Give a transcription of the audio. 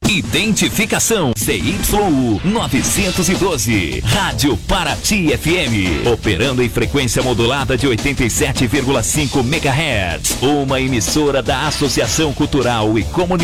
Identificação CYU 912, Rádio Paraty FM, operando em frequência modulada de 87,5 MHz, uma emissora da Associação Cultural e Comunitária